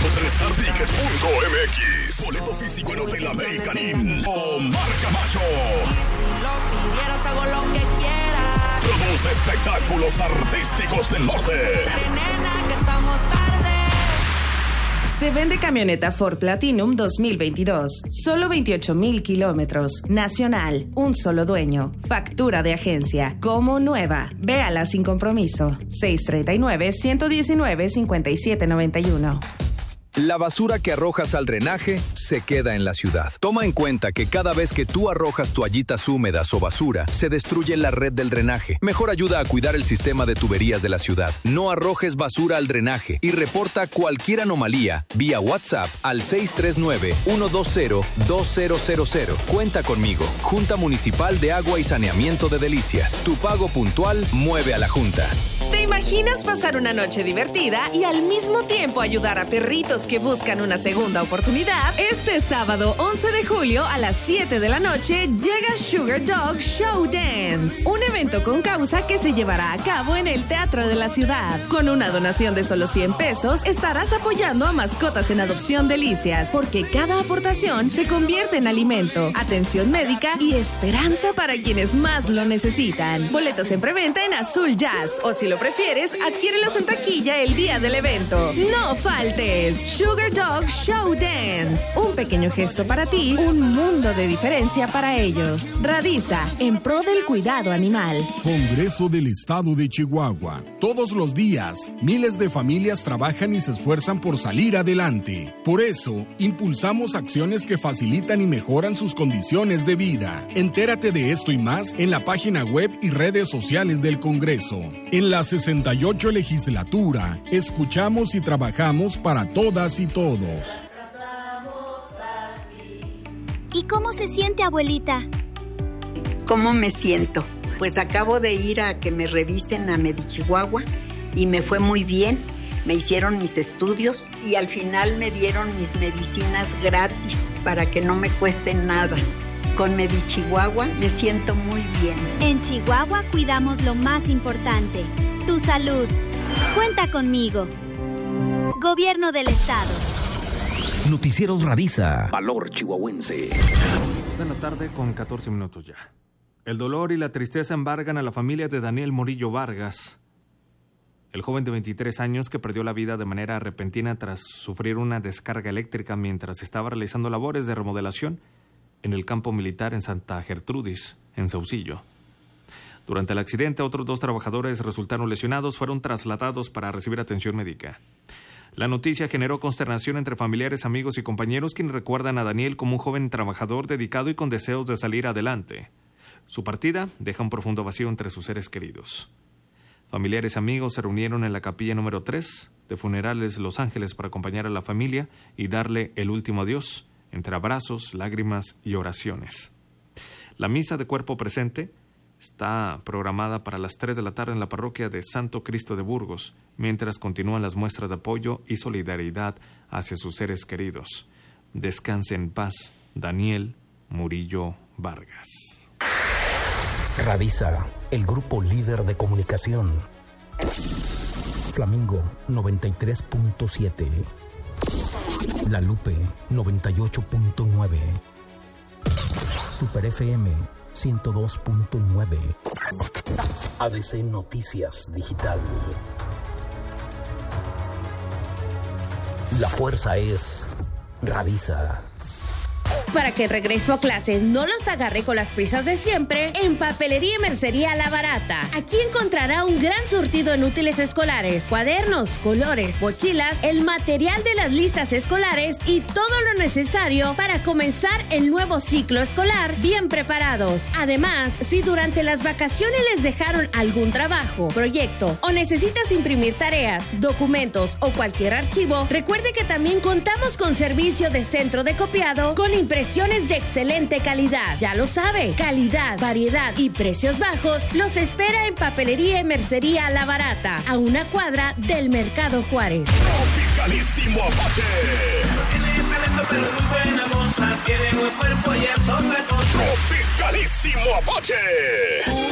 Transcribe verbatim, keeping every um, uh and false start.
boletos en star ticket punto m x. Boleto físico en Hotel American Inn o Marca Macho. Y si lo pidieras, hago lo que quieras. Produce espectáculos artísticos del norte. De nena, que estamos tarde. Se vende camioneta Ford Platinum dos mil veintidós. Solo veintiocho mil kilómetros. Nacional. Un solo dueño. Factura de agencia. Como nueva. Véala sin compromiso. seis tres nueve, uno uno nueve, cinco siete nueve uno. La basura que arrojas al drenaje se queda en la ciudad. Toma en cuenta que cada vez que tú arrojas toallitas húmedas o basura, se destruye la red del drenaje. Mejor ayuda a cuidar el sistema de tuberías de la ciudad. No arrojes basura al drenaje y reporta cualquier anomalía vía WhatsApp al seis tres nueve, uno dos cero, dos cero cero cero. Cuenta conmigo. Junta Municipal de Agua y Saneamiento de Delicias. Tu pago puntual mueve a la Junta. ¿Te imaginas pasar una noche divertida y al mismo tiempo ayudar a perritos que buscan una segunda oportunidad? Este sábado once de julio a las siete de la noche llega Sugar Dog Show Dance, un evento con causa que se llevará a cabo en el Teatro de la Ciudad. Con una donación de solo cien pesos estarás apoyando a mascotas en adopción Delicias, porque cada aportación se convierte en alimento, atención médica y esperanza para quienes más lo necesitan. Boletos en preventa en Azul Jazz, o si lo prefieres, adquiérelos en taquilla el día del evento. ¡No faltes! Sugar Dog Show Dance. Un pequeño gesto para ti, un mundo de diferencia para ellos. Radisa, en pro del cuidado animal. Congreso del Estado de Chihuahua. Todos los días, miles de familias trabajan y se esfuerzan por salir adelante. Por eso, impulsamos acciones que facilitan y mejoran sus condiciones de vida. Entérate de esto y más en la página web y redes sociales del Congreso. En la sesenta y ocho legislatura, escuchamos y trabajamos para todas y todos. ¿Y cómo se siente, abuelita? ¿Cómo me siento? Pues acabo de ir a que me revisen a Medichihuahua y me fue muy bien. Me hicieron mis estudios y al final me dieron mis medicinas gratis para que no me cuesten nada. Con Medichihuahua me siento muy bien. En Chihuahua cuidamos lo más importante, tu salud. Cuenta conmigo. Gobierno del Estado. Noticieros Radisa. Valor chihuahuense. De la tarde con catorce minutos ya. El dolor y la tristeza embargan a la familia de Daniel Murillo Vargas, el joven de veintitrés años que perdió la vida de manera repentina tras sufrir una descarga eléctrica mientras estaba realizando labores de remodelación en el campo militar en Santa Gertrudis, en Saucillo. Durante el accidente, otros dos trabajadores resultaron lesionados, fueron trasladados para recibir atención médica. La noticia generó consternación entre familiares, amigos y compañeros, quienes recuerdan a Daniel como un joven trabajador dedicado y con deseos de salir adelante. Su partida deja un profundo vacío entre sus seres queridos. Familiares y amigos se reunieron en la capilla número tres de Funerales Los Ángeles para acompañar a la familia y darle el último adiós, entre abrazos, lágrimas y oraciones. La misa de cuerpo presente está programada para las tres de la tarde en la parroquia de Santo Cristo de Burgos, mientras continúan las muestras de apoyo y solidaridad hacia sus seres queridos. Descanse en paz, Daniel Murillo Vargas. Radisa, el grupo líder de comunicación. Flamingo noventa y tres punto siete. La Lupe noventa y ocho punto nueve. Super F M ciento dos punto nueve. A D C Noticias Digital. La fuerza es Radisa. Para que el regreso a clases no los agarre con las prisas de siempre, en Papelería y Mercería La Barata. Aquí encontrará un gran surtido en útiles escolares, cuadernos, colores, mochilas, el material de las listas escolares y todo lo necesario para comenzar el nuevo ciclo escolar bien preparados. Además, si durante las vacaciones les dejaron algún trabajo, proyecto o necesitas imprimir tareas, documentos o cualquier archivo, recuerde que también contamos con servicio de centro de copiado con impresiones de excelente calidad. Ya lo sabe, calidad, variedad y precios bajos los espera en Papelería y Mercería La Barata, a una cuadra del Mercado Juárez. Tropicalísimo Apache. Tiene talento pero muy buena moza, tiene buen cuerpo y es otra cosa. Tropicalísimo Apache.